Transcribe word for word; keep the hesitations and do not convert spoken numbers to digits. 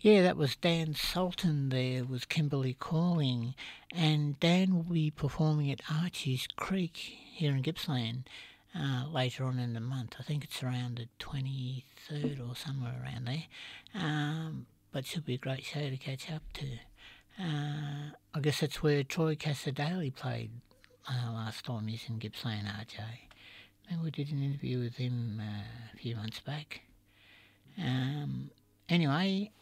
Yeah, that was Dan Sultan there with Kimberly Calling, and Dan will be performing at Archie's Creek here in Gippsland uh, later on in the month. I think it's around the twenty-third or somewhere around there. Um, but it should be a great show to catch up to. Uh, I guess that's where Troy Cassadaly played uh, last time he's in Gippsland, R J. Maybe we did an interview with him uh, a few months back. Um, anyway,